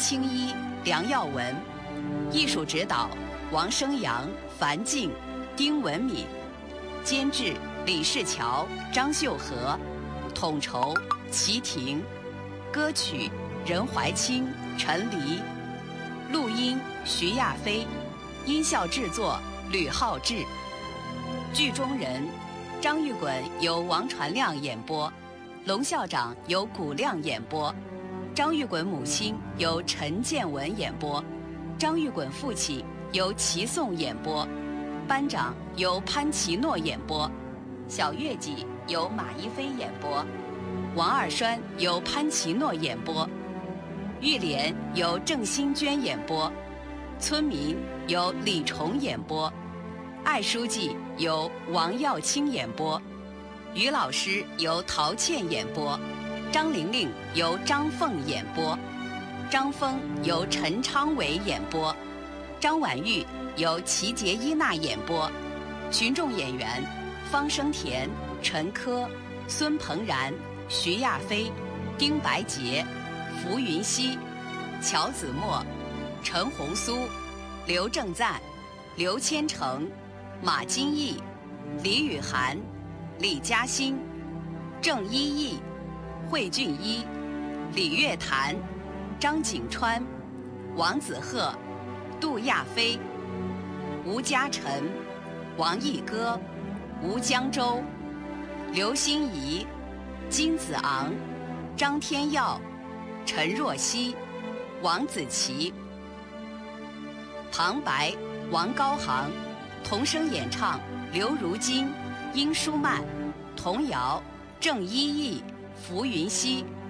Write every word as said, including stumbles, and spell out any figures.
青衣、梁耀文，艺术指导王生阳、樊静、丁文敏，监制李世桥、张秀和，统筹齐婷，歌曲任怀清、陈黎，录音徐亚飞，音效制作吕浩志。剧中人张玉衮由王传亮演播，龙校长由古亮演播，张玉衮母亲由陈建文演播，张玉衮父亲由齐颂演播，班长由潘奇诺演播，小月季由马一飞演播，王二栓由潘奇诺演播，玉莲由郑欣娟演播，村民由李崇演播，艾书记由王耀清演播，于老师由陶倩演播，张玲玲由张凤演播，张峰由陈昌伟演播，张婉玉由齐杰伊娜演播。群众演员方生田、陈珂、孙鹏然、徐亚飞、丁白洁、浮云熙、乔子墨、陈红苏、刘正赞、刘千成、马金义、李雨涵、李嘉欣、郑一义、惠俊一、李月潭、张景川、王子鹤、杜亚飞、吴嘉诚、王毅歌、吴江洲、刘欣怡、金子昂、张天耀、陈若曦、王子琪。旁白王高航，童声演唱刘如金、殷舒曼，童谣郑一义、浮云熙。